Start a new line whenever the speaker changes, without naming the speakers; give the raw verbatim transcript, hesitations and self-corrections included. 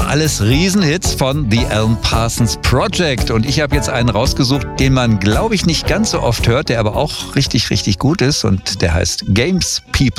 alles Riesenhits von The Alan Parsons Project. Und ich habe jetzt einen rausgesucht, den man, glaube ich, nicht ganz so oft hört, der aber auch richtig, richtig gut ist. Und der heißt Games People.